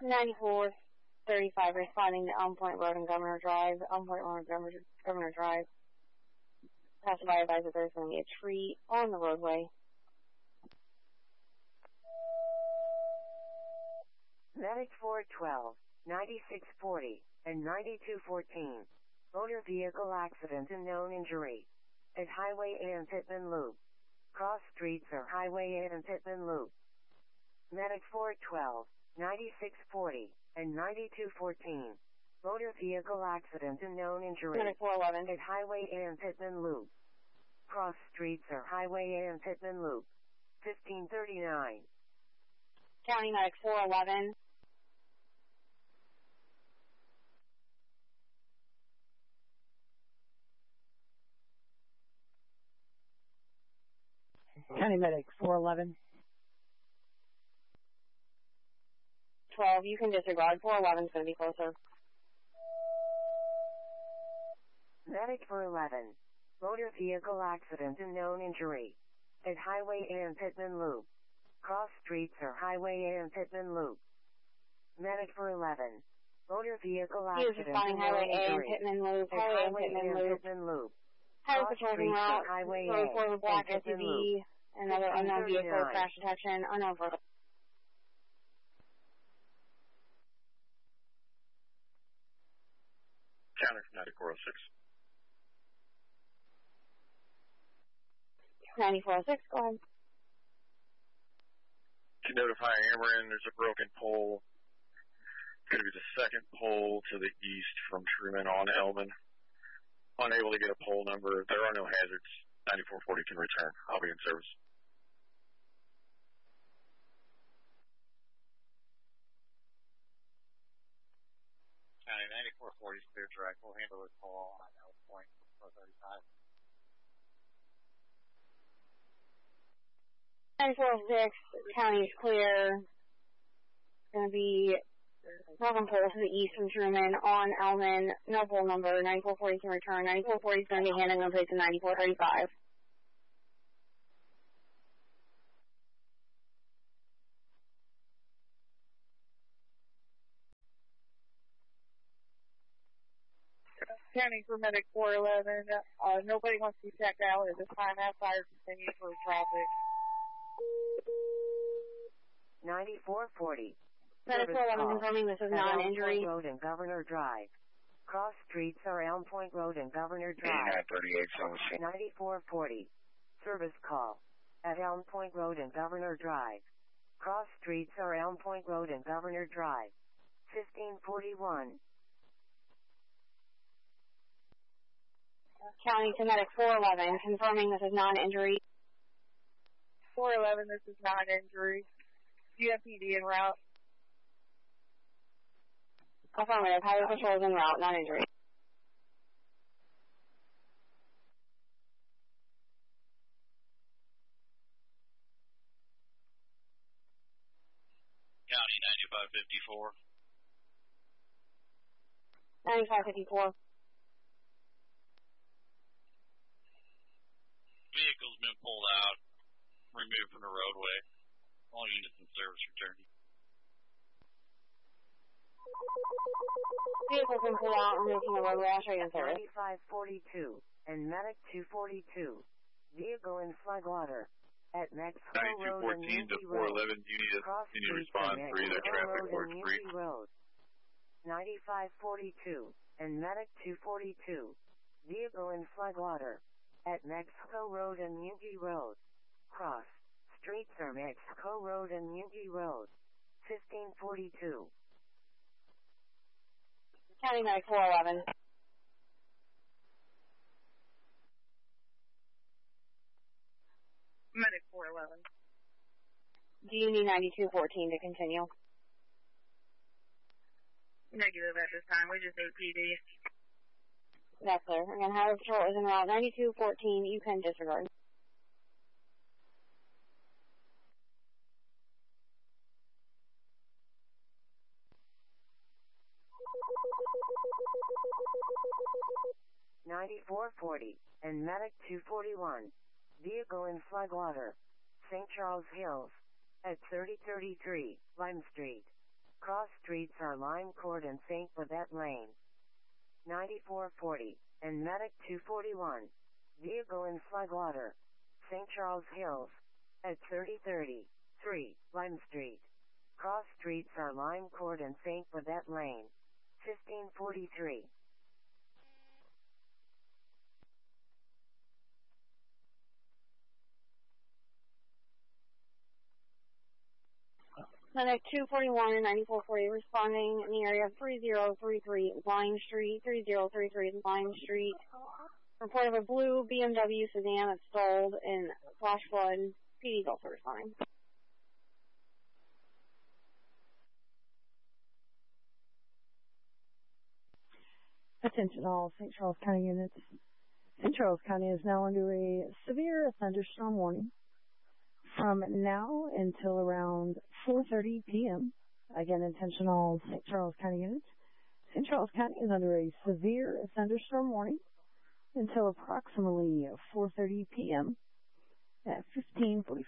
9435 responding to Elm Point Road and Governor Drive. Elm Point Road and Governor Drive. Passerby advised that there's going to be a tree on the roadway. Medic 412, 9640, and 9214. Motor vehicle accident and known injury. At Highway A and Pittman Loop. Cross streets or Highway A and Pittman Loop. Medic 412, 9640, and 9214. Motor vehicle accident and known injury. Medic 411. At Highway A and Pittman Loop. Cross streets or Highway A and Pittman Loop. 1539. County Medic 411. County Medic 411. 12, you can disregard. 411 is going to be closer. Medic 411. Motor vehicle accident and known injury. At Highway A and Pittman Loop. Cross streets or Highway A and Pittman Loop. Medic 411. Motor vehicle accident and known injury. Pittman Loop. At Highway A and Pittman Loop. Highway patrolling route. Highway A Road black SUV. Another unknown vehicle crash detection. Unknown vehicle. Counter 9406. 9406, go ahead. To notify Ameren, there's a broken pole. It's going to be the second pole to the east from Truman on Elman. Unable to get a pole number. There are no hazards. 9440 can return. I'll be in service. County 9440 is clear direct. We'll handle this call on Elm Point 435. 9406, county is clear. Going to be broken pole to the east from Truman on Elman. No pole number. 9440 can return. 9440 is going to be handling in place of 9435. County for Medic 411. Nobody wants to be checked out at this time. That fire continues for traffic. 9440. Medic 411 confirming this is non-injury. Elm Point Road and Governor Drive. Cross streets are Elm Point Road and Governor Drive. 9440. Service call. At Elm Point Road and Governor Drive. Cross streets are Elm Point Road and Governor Drive. 1541. County to Medic 411, confirming this is non-injury. 411, this is non-injury. GMPD en route. Affirmative. Highway patrol is en route, non-injury. County 9554. 9554. Vehicle's been pulled out, removed from the roadway. All units in service returning. Vehicle's been pulled out, removed from the roadway. I'll show you in service. 9542 and Medic 242. Vehicle in floodwater. At Mexico Road and 9214 to Unity Road. 411, you need to respond for either traffic or street. 9542 and Medic 242. Vehicle in floodwater. At Mexico Road and Yugi Road. Cross. Streets are Mexico Road and Yugi Road. 1542. County Medic 411. Medic 411. Do you need 9214 to continue? Negative at this time. We just need PD. That's clear. Again, Highway patrol is en route. 9214, you can disregard. $94.40 and Medic 241. Vehicle in floodwater. St. Charles Hills. At 3033 Lime Street. Cross streets are Lime Court and St. Bavette Lane. 9440 and Medic 241. Vehicle in floodwater. St. Charles Hills. At 3030. 3, Lime Street. Cross streets are Lime Court and St. Bavette Lane. 1543. Medic 241 and 9440 responding in the area of 3033 Lime Street, 3033 Lime Street. Report of a blue BMW sedan that stalled in flash flood. PD's also responding. Attention all St. Charles County units. St. Charles County is now under a severe thunderstorm warning from now until around 4:30 p.m. Again, attention all St. Charles County units. St. Charles County is under a severe thunderstorm warning until approximately 4:30 p.m. at 15:45.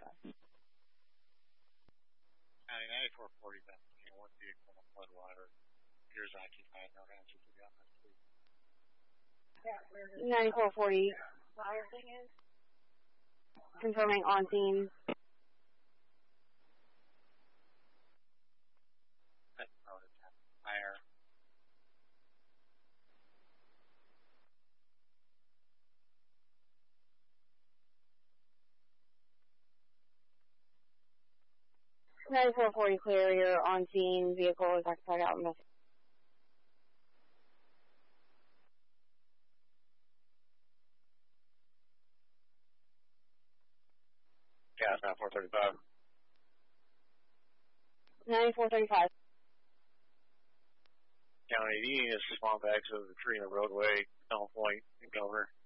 County 9440, one vehicle in the floodwater. Appears occupied, no answer to the honest. 9440. Confirming on scene. Fire. Nine 440 clear, you're on scene. Vehicle is occupied out in the Gas 9435. 9435. County, do you need a swamp access to the tree in the roadway, Elm Point, and Governor?